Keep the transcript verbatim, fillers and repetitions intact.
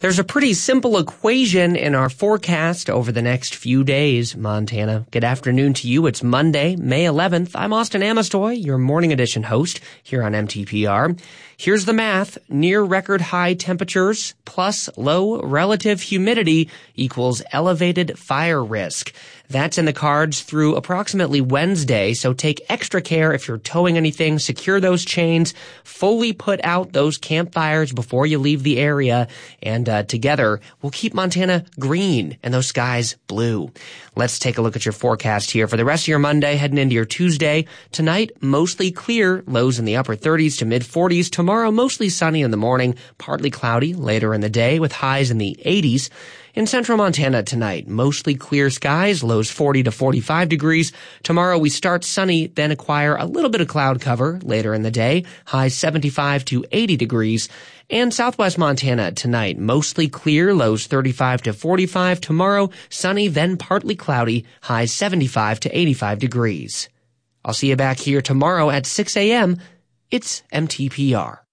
There's a pretty simple equation in our forecast over the next few days, Montana. Good afternoon to you. It's Monday, May eleventh. I'm Austin Amestoy, your morning edition host here on M T P R. Here's the math. Near record high temperatures plus low relative humidity equals elevated fire risk. That's in the cards through approximately Wednesday, so take extra care if you're towing anything. Secure those chains, fully put out those campfires before you leave the area, and uh, together we'll keep Montana green and those skies blue. Let's take a look at your forecast here for the rest of your Monday, heading into your Tuesday. Tonight, mostly clear, lows in the upper thirties to mid forties. Tomorrow, mostly sunny in the morning, partly cloudy later in the day with highs in the eighties. In central Montana tonight, mostly clear skies, lows forty to forty-five degrees. Tomorrow we start sunny, then acquire a little bit of cloud cover later in the day, highs seventy-five to eighty degrees. And southwest Montana tonight, mostly clear, lows thirty-five to forty-five. Tomorrow, sunny, then partly cloudy, highs seventy-five to eighty-five degrees. I'll see you back here tomorrow at six a.m. It's M T P R.